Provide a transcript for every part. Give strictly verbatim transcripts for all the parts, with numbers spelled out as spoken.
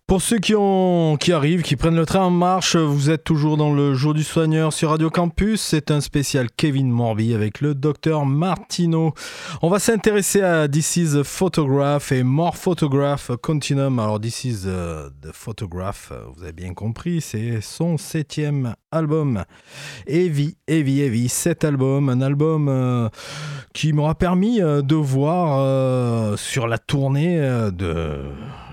Pour ceux qui, ont, qui arrivent, qui prennent le train en marche, vous êtes toujours dans le Jour du Soigneur sur Radio Campus. C'est un spécial Kevin Morby avec le docteur Martino. On va s'intéresser à This is a Photograph et More Photograph Continuum. Alors This is uh, the Photograph, vous avez bien compris, c'est son septième album. Heavy, Heavy, Heavy, cet album, un album euh, qui m'aura permis euh, de voir euh, sur la tournée euh, de...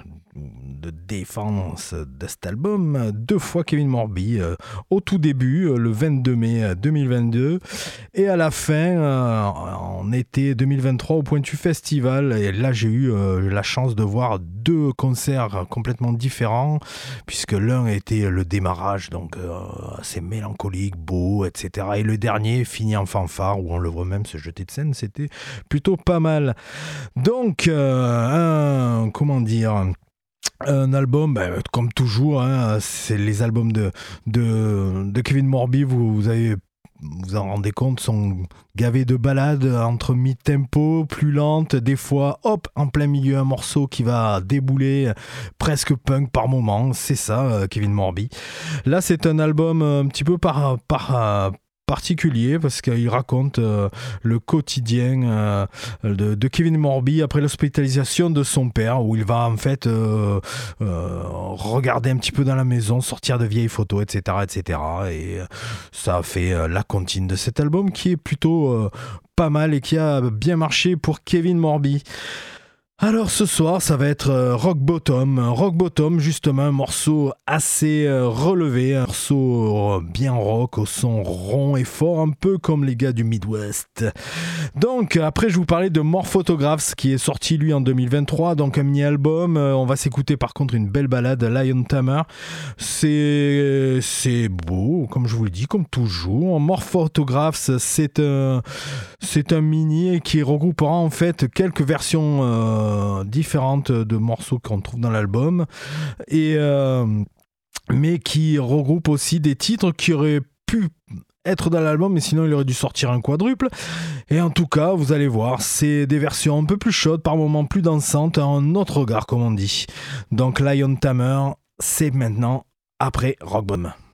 de défense de cet album, deux fois Kevin Morby, euh, au tout début, euh, le vingt-deux mai deux mille vingt-deux, et à la fin, euh, en été deux mille vingt-trois, au Pointu Festival. Et là, j'ai eu euh, la chance de voir deux concerts complètement différents, puisque l'un était le démarrage, donc euh, assez mélancolique, beau, et cetera. Et le dernier finit en fanfare, où on le voit même se jeter de scène, c'était plutôt pas mal. Donc, euh, un, comment dire... Un album, ben, comme toujours, hein, c'est les albums de, de, de Kevin Morby, vous, vous avez vous en rendez compte, sont gavés de ballades entre mi-tempo, plus lentes, des fois, hop, en plein milieu, un morceau qui va débouler, presque punk par moment, c'est ça, Kevin Morby. Là, c'est un album un petit peu par... par particulier parce qu'il raconte euh, le quotidien euh, de, de Kevin Morby après l'hospitalisation de son père, où il va en fait euh, euh, regarder un petit peu dans la maison, sortir de vieilles photos, et cetera, et cetera. Et ça a fait euh, la comptine de cet album qui est plutôt euh, pas mal et qui a bien marché pour Kevin Morby. Alors ce soir, ça va être euh, Rock Bottom. Rock Bottom, justement, un morceau assez euh, relevé, un morceau euh, bien rock, au son rond et fort, un peu comme les gars du Midwest. Donc, après, je vous parlais de More Photographs, qui est sorti, lui, en deux mille vingt-trois, donc un mini-album. Euh, on va s'écouter, par contre, une belle balade, Lion Tamer. C'est, c'est beau, comme je vous le dis, comme toujours. More Photographs, c'est un, c'est un mini qui regroupera, en fait, quelques versions... Euh, différentes de morceaux qu'on trouve dans l'album, et euh, mais qui regroupe aussi des titres qui auraient pu être dans l'album, mais sinon il aurait dû sortir un quadruple. Et en tout cas, vous allez voir, c'est des versions un peu plus chaudes, par moments plus dansantes, un autre regard, comme on dit. Donc Lion Tamer, c'est maintenant après Rock Bottom.